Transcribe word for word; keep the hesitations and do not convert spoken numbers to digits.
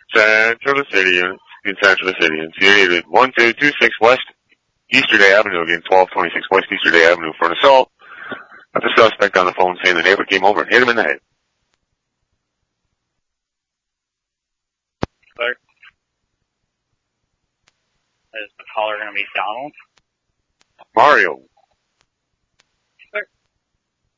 Central City, in Central City, and C eight one two two six West Easterday Avenue, again, twelve twenty-six West Easterday Avenue for an assault. Got the suspect on the phone saying the neighbor came over and hit him in the head. Clerk. Is the caller going to be Donald? Mario.